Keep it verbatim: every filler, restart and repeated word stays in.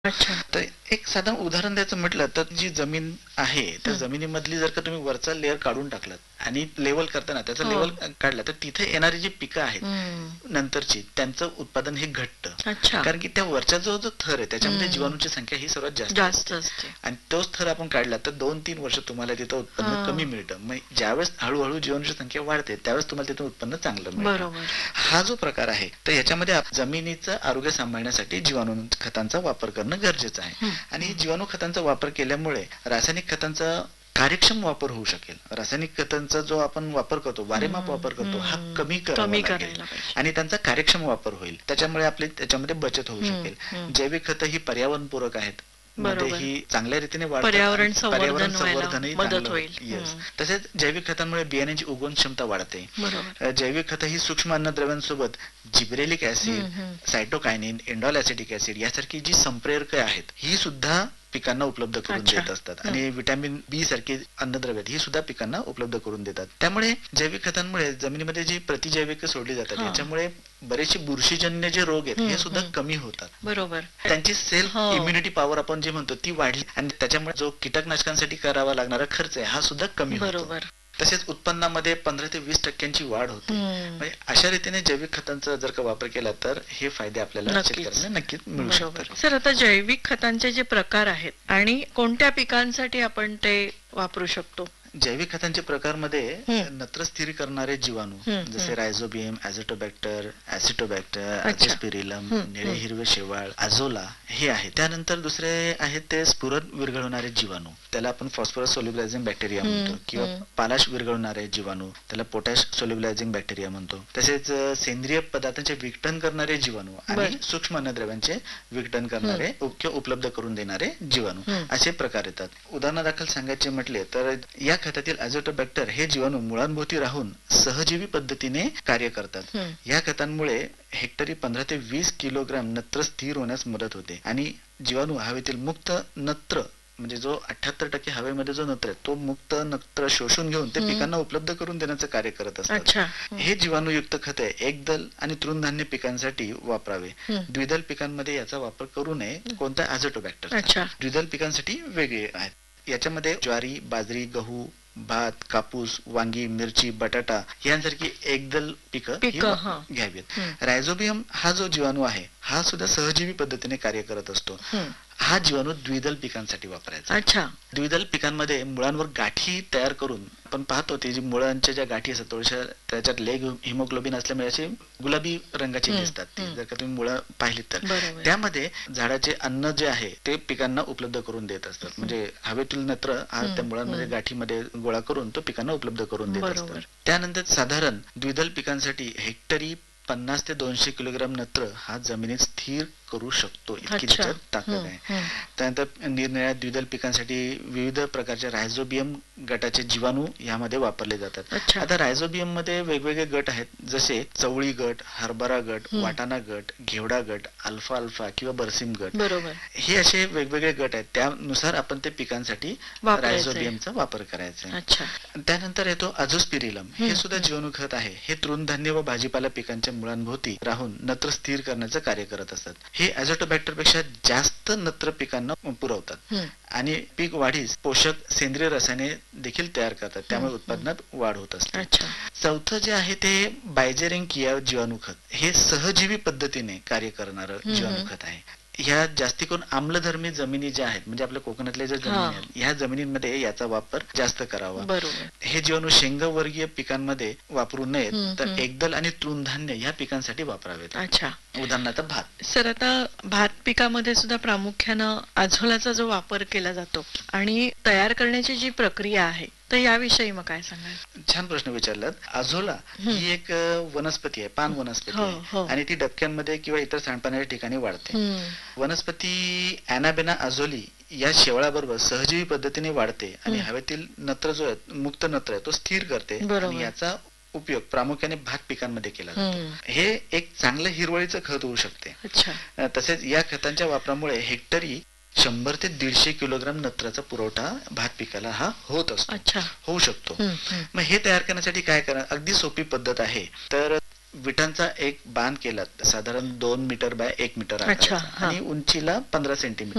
अच्छा. तर एक साधं उदाहरण द्यायचं म्हटलं तर जी जमीन आहे त्या हं. जमिनीमधली जर का तुम्ही वरचा लेअर काढून टाकलात आणि लेवल करताना त्याचं हो. लेवल काढलं तर तिथे येणारी जी पिकं आहेत हं. नंतरची त्यांचं उत्पादन हे घटतं. अच्छा. कारण की त्या वरच्या जो जो थर आहे त्याच्यामध्ये हं. जीवाणूची संख्या ही सर्वात जास्त जास्त असते असते. आणि तोच थर आपण काढला तर दोन तीन वर्ष तुम्हाला तिथं उत्पन्न हां. कमी मिळतं. मग ज्यावेळेस हळूहळू जीवाणूची संख्या वाढते त्यावेळेस तुम्हाला तिथून उत्पन्न चांगलं मिळतं. बरोबर. हा जो प्रकार आहे तर याच्यामध्ये आप- जमिनीचं आरोग्य सांभाळण्यासाठी जीवाणू खतांचा वापर करणं गरजेचं आहे. हं. आणि जीवाणू खतांचा वापर केल्यामुळे रासायनिक खतांचा कार्यक्षम वापर होऊ शकेल. रासायनिक खतांचा जो आपण वापर करतो वारेमाप हं. वापर करतो हा हं. कमी करावा कमी लागेल करायला पाहिजे. आणि त्यांचा कार्यक्षम वापर होईल. त्याच्यामुळे आपली त्याच्यामध्ये बचत होऊ हं. शकेल. हं. जैविक खतं ही पर्यावरणपूरक आहेत. मध्ये बरोबर. ही चांगल्या रीतीने वाढतात पर्यावरण आणि पर्यावरण संवर्धन व्हायला संवर्धनही मदत चांगलं होईल. होईल. येस. हं. तसेच जैविक खतांमुळे बियाण्यांची उगवण क्षमता वाढते. बरोबर. अ, जैविक खतं ही सूक्ष्म अन्नद्रव्यांसोबत जिब्रेलिक ऍसिड, हं. हं. सायटोकायनिन, एंडॉल ऍसिटिक ऍसिड यासारखी जी संप्रेरके आहेत ही सुद्धा पिकांना उपलब्ध करून अच्छा. देत असतात हं. आणि विटॅमिन बी सारखी अन्नद्रव्य आहेत, ही सुद्धा पिकांना उपलब्ध करून देतात. त्यामुळे जैविक खतांमुळे जमिनीमध्ये जी प्रतिजैविक सोडली जातात हां. याच्यामुळे बरेचसे बुरशीजन्य जे रोग आहेत हे हं. सुद्धा हं. कमी होतात. बरोबर. त्यांची सेल्फ हो. इम्युनिटी पॉवर आपण जे म्हणतो ती वाढली आणि त्याच्यामुळे जो कीटकनाशकांसाठी करावा लागणारा खर्च आहे हा सुद्धा कमी होतो. बरोबर. तसेच उत्पन्नामध्ये पंधरा ते वीस टक्क्यांची वाढ होते. हं. म्हणजे अशा रीतीने जैविक खतांचा जर का वापर केला तर हे फायदे आपल्याला नक्कीच. शेतकऱ्यांना नक्कीच मिळू बरोबर. शकतात. सर, आता जैविक खतांचे जे प्रकार आहेत आणि कोणत्या पिकांसाठी आपण ते वापरू शकतो? जैविक खतांचे प्रकारमध्ये हं. नत्र स्थिर करणारे जीवाणू हं. जसे हं. रायझोबियम, ॲझोटोबॅक्टर, ॲसिटोबॅक्टर, अच्छा. अझोस्पिरिलम, हं. निळे हं. हिरवे शेवाळ, अझोला हे आहे. त्यानंतर दुसरे आहेत ते स्फुरद विरघळवणारे जीवाणू, त्याला आपण फॉस्फरस सोल्युबलायझिंग बॅक्टेरिया हं. म्हणतो किंवा हं. पालाश विरघळवणारे जीवाणू त्याला पोटॅश सोल्युबलायझिंग बॅक्टेरिया म्हणतो. तसेच अ, सेंद्रिय पदार्थांचे विघटन करणारे जीवाणू आणि बरं. सूक्ष्म अन्नद्रव्यांचे विघटन करणारे किंवा उपलब्ध करून देणारे जीवाणू हं. असे प्रकार येतात. उदाहरणादाखल सांगायचे म्हटले तर या खतातील अझोटोबॅक्टर हे जीवाणू मुळांभोवती राहून सहजीवी पद्धतीने कार्य करतात. हं. या खतांमुळे हेक्टरी पंधरा ते वीस किलोग्राम नत्र स्थिर होण्यास मदत होते आणि जीवाणू हवेतील मुक्त नत्र म्हणजे जो अठ्याहत्तर टक्के हवेमध्ये जो नत्र आहे तो मुक्त नत्र शोषून घेऊन ते हं. पिकांना उपलब्ध करून देण्याचं कार्य करत असतात. अच्छा. हं. हे जीवाणूयुक्त खते एकदल आणि तृणधान्य पिकांसाठी वापरावे. हं. द्विदल पिकांमध्ये याचा वापर करू नये. कोणता अझोटोबॅक्टर. अच्छा. द्विदल पिकांसाठी वेगळे आहेत. याच्यामध्ये ज्वारी, बाजरी, गहू, भात, कापूस, वांगी, मिरची, बटाटा यांसारखी एकदल पिकं ही पिकं, वा- हां. घ्यावीत. हं. रायझोबियम हा जो जीवाणू आहे हा सुद्धा सहजीवी पद्धतीने कार्य करत असतो. हं. हा जीवाणू द्विदल पिकांसाठी वापरायचा. अच्छा. द्विदल पिकांमध्ये मुळांवर गाठी तयार करून आपण पाहतो ते जी मुळांच्या ज्या गाठी असतात थोड्याशा त्याच्यात लेग हिमोग्लोबिन असल्यामुळे असे गुलाबी रंगाचे हं. दिसतात ते हं. जर का तुम्ही मुळं पाहिलीत तर बरोबर. त्यामध्ये झाडाचे अन्न जे आहे ते पिकांना उपलब्ध करून देत असतात. म्हणजे हवेतील नत्र हा हं. त्या मुळांमध्ये हं. गाठीमध्ये गोळा करून तो पिकांना उपलब्ध करून देत असतात. बरोबर. त्यानंतर साधारण द्विदल पिकांसाठी हेक्टरी पन्नास ते दोनशे किलोग्राम नत्र हा जमिनीत स्थिर करू शकतो इतकी अच्छा. त्याच्यात ताकद हं. आहे. हं. त्यानंतर निरनिळ्या द्विदल पिकांसाठी विविध प्रकारच्या रायझोबियम गटाचे जीवाणू यामध्ये वापरले जातात. अच्छा. आता रायझोबियम मध्ये वेगवेगळे गट आहेत जसे चवळी गट, हरभरा गट, हं. वाटाणा गट, घेवडा गट, अल्फा अल्फा किंवा बरसिम गट बरोबर. हे असे वेगवेगळे गट आहेत. त्यानुसार आपण ते पिकांसाठी वापरायचंय. रायझोबियमचा वापर करायचा आहे. अच्छा. त्यानंतर येतो अझोस्पिरिलम. हे हं. सुद्धा हं. जीवाणू खत आहे. हे तृणधान्य व भाजीपाला पिकांच्या मुळांभोवती राहून नत्र स्थिर करण्याचं कार्य करत असतात. हे अझोटोबॅक्टर पेक्षा जास्त नत्र पिकांना पुरवतात हं. आणि पीक वाढीस पोषक सेंद्रिय रसायने देखील तयार करतात. त्यामुळे हं. उत्पादनात वाढ होत असते. अच्छा. चौथं जे आहे ते बायजेरेंकिया जीवाणू खत हे सहजीवी पद्धतीने कार्य करणारं हं. जीवाणू हं. खत आहे. ह्या जास्ती करून आम्लधर्मी जमिनी ज्या आहेत म्हणजे आपल्या कोकणातल्या ज्या जमिनी हां. आहेत ह्या जमिनींमध्ये याचा वापर जास्त करावा. बरोबर. हे जीवाणू शेंगवर्गीय पिकांमध्ये वापरू नयेत हं. तर हं. एकदल आणि तृणधान्य या पिकांसाठी वापरावेत. अच्छा. उदाहरणार्थ भात. सर, आता भात पिकामध्ये सुद्धा प्रामुख्यानं अझोलाचा जो वापर केला जातो आणि तयार करण्याची जी प्रक्रिया आहे तर याविषयी मग काय सांगाल? छान प्रश्न विचारलात. अझोला हं. ही एक अ, वनस्पती आहे, पान वनस्पती हो. आहे हो. आणि ती डबक्यांमध्ये किंवा इतर सांडपाण्याच्या ठिकाणी वाढते. हं. वनस्पती अॅनाबेना अझोली या शेवाळाबरोबर सहजीवी पद्धतीने वाढते आणि हं. हवेतील नत्र जो आहे मुक्त नत्र आहे तो स्थिर करते बरोबर. आणि याचा उपयोग प्रामुख्याने भात पिकांमध्ये केला जातो. हं. हे एक चांगलं हिरवळीचं खत होऊ शकते. अच्छा. अ, तसेच या खतांच्या वापरामुळे हेक्टरी शंभर ते दीडशे किलोग्राम नत्राचा पुरवठा भात पिकाला हा होत असतो. अच्छा. होऊ शकतो. हं. हं. मग हे तयार करण्यासाठी काय करा अगदी सोपी पद्धत आहे. तर विटांचा एक बांध केला साधारण दोन मीटर बाय एक मीटर अच्छा. आकाराचा हां. आणि उंचीला पंधरा सेंटीमीटर